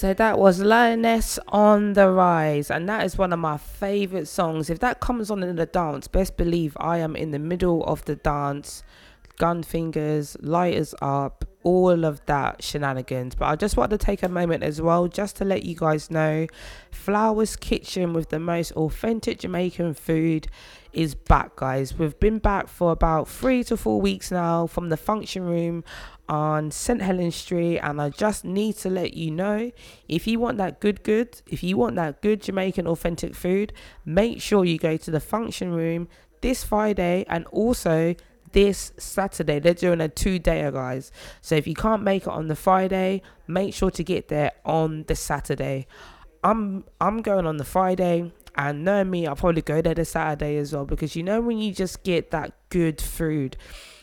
So that was Lioness on the Rise, and that is one of my favorite songs. If that comes on in the dance, best believe I am in the middle of the dance, gun fingers, lighters up, all of that shenanigans. But I just want to take a moment as well just to let you guys know Flowers Kitchen with the most authentic Jamaican food is back, guys. We've been back for about 3 to 4 weeks now from the function room on St. Helens Street, and I just need to let you know, if you want that if you want that good Jamaican authentic food, make sure you go to the function room this Friday and also this Saturday. They're doing a 2-dayer, guys. So if you can't make it on the Friday, make sure to get there on the Saturday. I'm going on the Friday, and knowing me, I'll probably go there the Saturday as well, because you know when you just get that good food.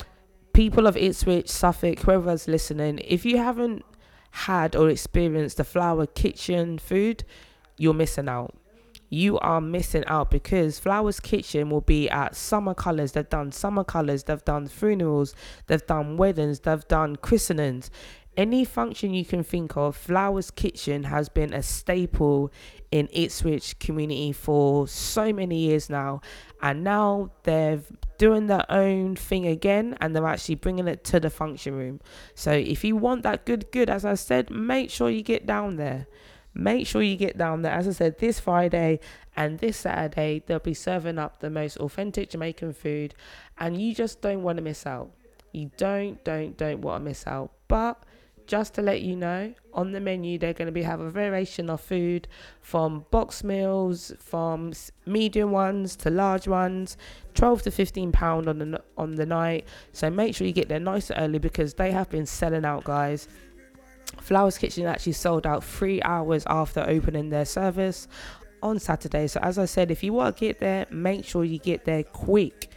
People of Ipswich, Suffolk, whoever's listening, if you haven't had or experienced the Flower Kitchen food, you're missing out. You are missing out, because Flowers Kitchen will be at summer colours. They've done summer colours, they've done funerals, they've done weddings, they've done christenings. Any function you can think of, Flowers Kitchen has been a staple in Ipswich community for so many years now, and now they're doing their own thing again, and they're actually bringing it to the function room. So if you want that good, as I said, make sure you get down there. Make sure you get down there. As I said, this Friday and this Saturday, they'll be serving up the most authentic Jamaican food, and you just don't want to miss out. You don't want to miss out. But just to let you know, on the menu, they're going to have a variation of food, from box meals, from medium ones to large ones, £12 to £15 on the night. So make sure you get there nice and early, because they have been selling out, guys. Flowers Kitchen actually sold out 3 hours after opening their service on Saturday. So as I said, if you want to get there, make sure you get there quick.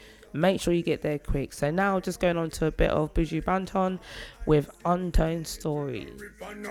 So now just going on to a bit of Buju Banton with Untold Stories.